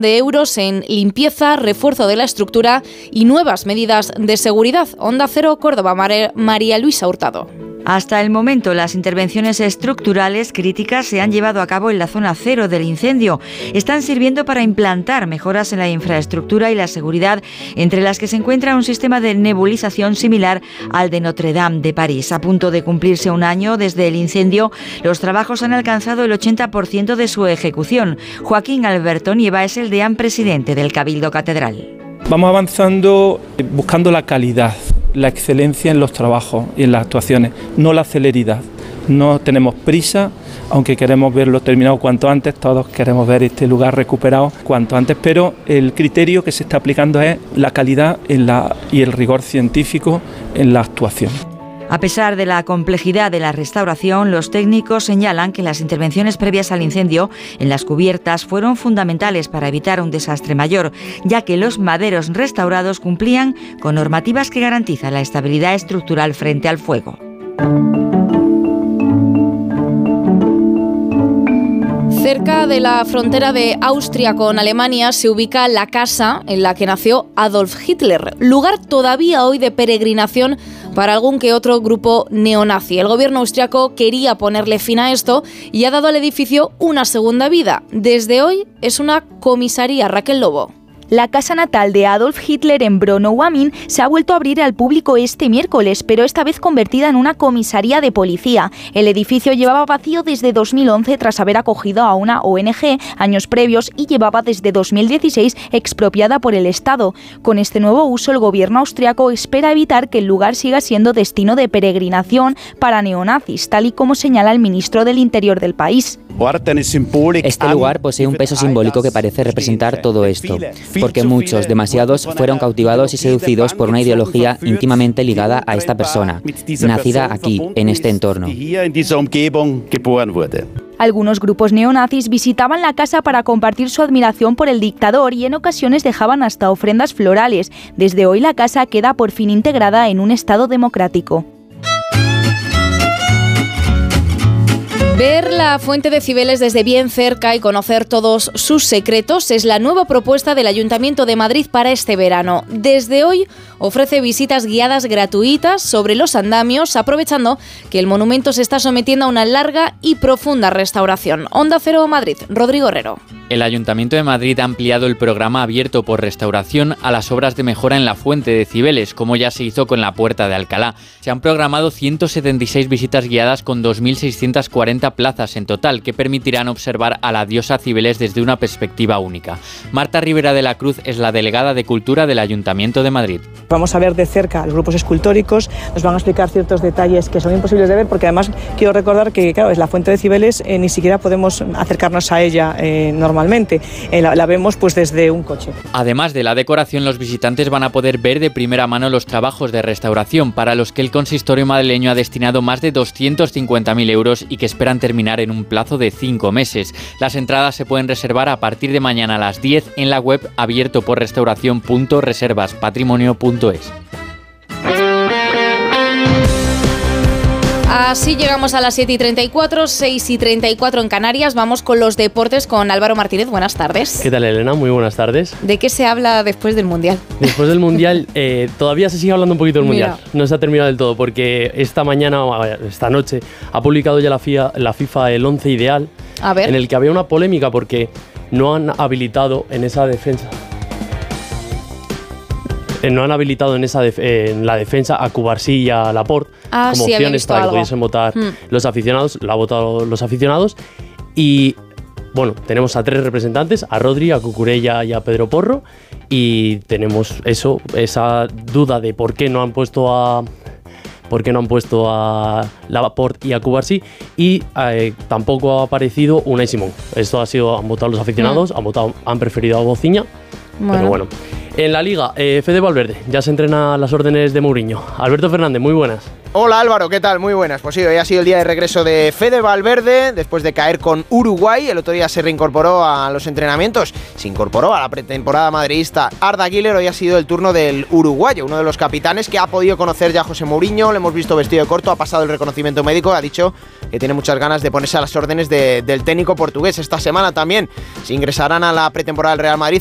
de euros en limpieza, refuerzo de la estructura y nuevas medidas de seguridad. Onda Cero, Córdoba, María Luisa Hurtado. Hasta el momento, las intervenciones estructurales críticas se han llevado a cabo en la zona cero del incendio. Están sirviendo para implantar mejoras en la infraestructura y la seguridad, entre las que se encuentra un sistema de nebulización similar al de Notre Dame de París. A punto de cumplirse un año desde el incendio, los trabajos han alcanzado el 80% de su ejecución. Joaquín Alberto Nieva es el deán presidente del Cabildo Catedral. Vamos avanzando buscando la calidad, la excelencia en los trabajos y en las actuaciones, no la celeridad. No tenemos prisa, aunque queremos verlo terminado cuanto antes, todos queremos ver este lugar recuperado cuanto antes, pero el criterio que se está aplicando es la calidad y el rigor científico en la actuación. A pesar de la complejidad de la restauración, los técnicos señalan que las intervenciones previas al incendio en las cubiertas fueron fundamentales para evitar un desastre mayor, ya que los maderos restaurados cumplían con normativas que garantizan la estabilidad estructural frente al fuego. Cerca de la frontera de Austria con Alemania se ubica la casa en la que nació Adolf Hitler, lugar todavía hoy de peregrinación para algún que otro grupo neonazi. El gobierno austriaco quería ponerle fin a esto y ha dado al edificio una segunda vida. Desde hoy es una comisaría. Raquel Lobo. La casa natal de Adolf Hitler en Brno-Wamin se ha vuelto a abrir al público este miércoles, pero esta vez convertida en una comisaría de policía. El edificio llevaba vacío desde 2011 tras haber acogido a una ONG años previos y llevaba desde 2016 expropiada por el Estado. Con este nuevo uso, el gobierno austriaco espera evitar que el lugar siga siendo destino de peregrinación para neonazis, tal y como señala el ministro del Interior del país. Este lugar posee un peso simbólico que parece representar todo esto, porque muchos, demasiados, fueron cautivados y seducidos por una ideología íntimamente ligada a esta persona, nacida aquí, en este entorno. Algunos grupos neonazis visitaban la casa para compartir su admiración por el dictador y en ocasiones dejaban hasta ofrendas florales. Desde hoy la casa queda por fin integrada en un Estado democrático. Ver la fuente de Cibeles desde bien cerca y conocer todos sus secretos es la nueva propuesta del Ayuntamiento de Madrid para este verano. Desde hoy ofrece visitas guiadas gratuitas sobre los andamios, aprovechando que el monumento se está sometiendo a una larga y profunda restauración. Onda Cero Madrid, Rodrigo Herrero. El Ayuntamiento de Madrid ha ampliado el programa abierto por restauración a las obras de mejora en la fuente de Cibeles, como ya se hizo con la Puerta de Alcalá. Se han programado 176 visitas guiadas con 2.640 plazas en total, que permitirán observar a la diosa Cibeles desde una perspectiva única. Marta Rivera de la Cruz es la delegada de Cultura del Ayuntamiento de Madrid. Vamos a ver de cerca los grupos escultóricos, nos van a explicar ciertos detalles que son imposibles de ver, porque además quiero recordar que, claro, es la fuente de Cibeles, ni siquiera podemos acercarnos a ella normalmente, la vemos pues desde un coche. Además de la decoración, los visitantes van a poder ver de primera mano los trabajos de restauración, para los que el consistorio madrileño ha destinado más de 250.000 euros y que esperan terminar en un plazo de 5 meses. Las entradas se pueden reservar a partir de mañana a las 10 en la web abiertoporrestauración.reservaspatrimonio.es. Así llegamos a las 7:34, 6:34 en Canarias. Vamos con los deportes con Álvaro Martínez. Buenas tardes. ¿Qué tal, Elena? Muy buenas tardes. ¿De qué se habla después del Mundial? Después del Mundial todavía se sigue hablando un poquito del Mundial. No se ha terminado del todo porque esta noche ha publicado ya la FIFA el 11 ideal, a ver, en el que había una polémica porque no han habilitado en esa defensa. No han habilitado en la defensa a Cubarsí y a Laporte como opciones para que pudiesen votar los aficionados. Lo han votado los aficionados y bueno, tenemos a 3 representantes, a Rodri, a Cucurella y a Pedro Porro, y tenemos esa duda de por qué no han puesto a Laporte y a Cubarsí, y tampoco ha aparecido Unai Simón. Esto han votado los aficionados, han preferido a Bociña, pero bueno. En la Liga, Fede Valverde ya se entrena a las órdenes de Mourinho. Alberto Fernández, muy buenas. Hola Álvaro, ¿qué tal? Muy buenas. Pues sí, hoy ha sido el día de regreso de Fede Valverde después de caer con Uruguay. El otro día se reincorporó a los entrenamientos, se incorporó a la pretemporada madridista Arda Güler. Hoy ha sido el turno del uruguayo, uno de los capitanes que ha podido conocer ya a José Mourinho. Le hemos visto vestido de corto, ha pasado el reconocimiento médico, ha dicho que tiene muchas ganas de ponerse a las órdenes del técnico portugués. Esta semana también se ingresarán a la pretemporada del Real Madrid